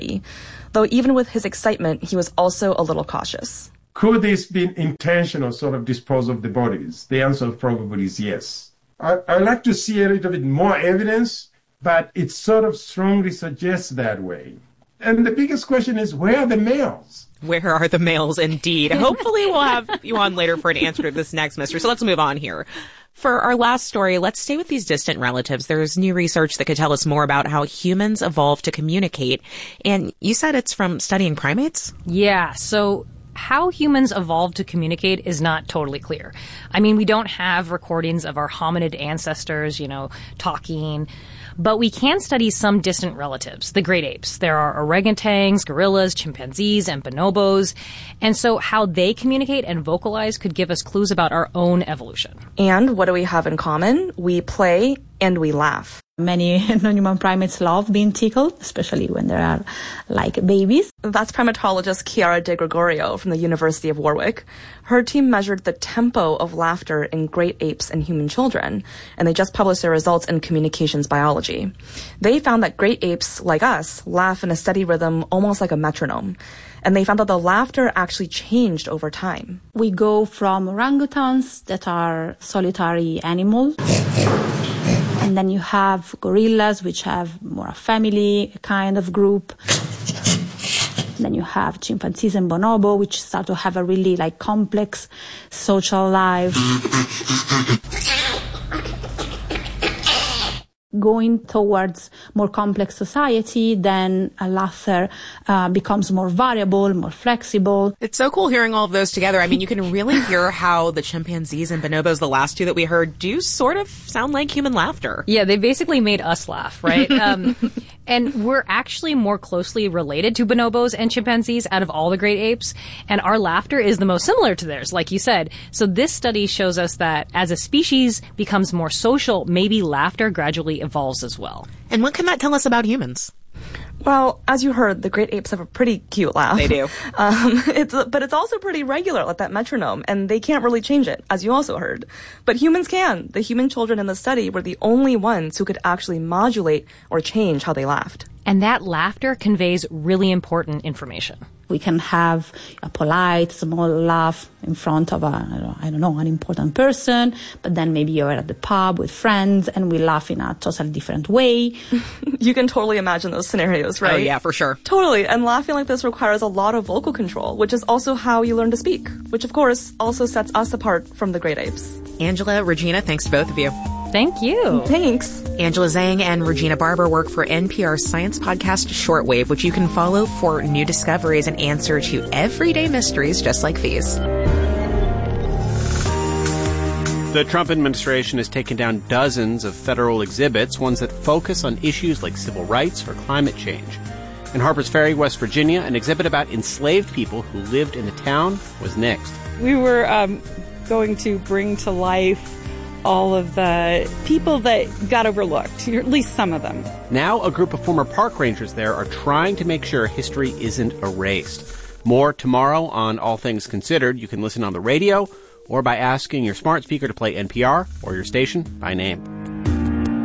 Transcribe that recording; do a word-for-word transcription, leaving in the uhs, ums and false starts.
Though even with his excitement, he was also a little cautious. Could this be intentional sort of disposal of the bodies? The answer probably is yes. I, I'd like to see a little bit more evidence, but it sort of strongly suggests that way. And the biggest question is, where are the males? Where are the males, indeed? Hopefully we'll have you on later for an answer to this next mystery. So let's move on here. For our last story, let's stay with these distant relatives. There's new research that could tell us more about how humans evolved to communicate. And you said it's from studying primates? Yeah, so how humans evolved to communicate is not totally clear. I mean, we don't have recordings of our hominid ancestors, you know, talking. But we can study some distant relatives, the great apes. There are orangutans, gorillas, chimpanzees, and bonobos. And so how they communicate and vocalize could give us clues about our own evolution. And what do we have in common? We play and we laugh. Many non-human primates love being tickled, especially when they are like babies. That's primatologist Chiara De Gregorio from the University of Warwick. Her team measured the tempo of laughter in great apes and human children, and they just published their results in Communications Biology. They found that great apes, like us, laugh in a steady rhythm, almost like a metronome. And they found that the laughter actually changed over time. We go from orangutans that are solitary animals. And then you have gorillas, which have more a family kind of group. And then you have chimpanzees and bonobo, which start to have a really like complex social life. Going towards more complex society, then a laughter uh, becomes more variable, more flexible. It's so cool hearing all of those together. I mean, you can really hear how the chimpanzees and bonobos, the last two that we heard, do sort of sound like human laughter. Yeah, they basically made us laugh, right? um, and we're actually more closely related to bonobos and chimpanzees out of all the great apes, and our laughter is the most similar to theirs, like you said. So this study shows us that as a species becomes more social, maybe laughter gradually evolves as well. And what can that tell us about humans? Well, as you heard, the great apes have a pretty cute laugh. They do. Um, it's, but it's also pretty regular, like that metronome, and they can't really change it, as you also heard. But humans can. The human children in the study were the only ones who could actually modulate or change how they laughed. And that laughter conveys really important information. We can have a polite, small laugh in front of a, I don't, I don't know, an important person, but then maybe you're at the pub with friends and we laugh in a totally different way. You can totally imagine those scenarios, right? Oh, yeah, for sure. Totally. And laughing like this requires a lot of vocal control, which is also how you learn to speak, which of course also sets us apart from the great apes. Angela, Regina, thanks to both of you. Thank you. Thanks. Angela Zhang and Regina Barber work for N P R's science podcast Shortwave, which you can follow for new discoveries and answer to everyday mysteries just like these. The Trump administration has taken down dozens of federal exhibits, ones that focus on issues like civil rights or climate change. In Harpers Ferry, West Virginia, an exhibit about enslaved people who lived in the town was next. We were um, going to bring to life all of the people that got overlooked, or at least some of them. Now, a group of former park rangers there are trying to make sure history isn't erased. More tomorrow on All Things Considered. You can listen on the radio or by asking your smart speaker to play N P R or your station by name.